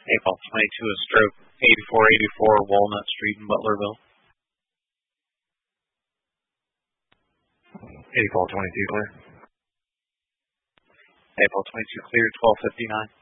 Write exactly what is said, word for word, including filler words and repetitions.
April twenty-two is stroke eighty-four eighty-four Walnut Street in Butlerville. April twenty-two clear. April twenty-two clear, twelve fifty-nine.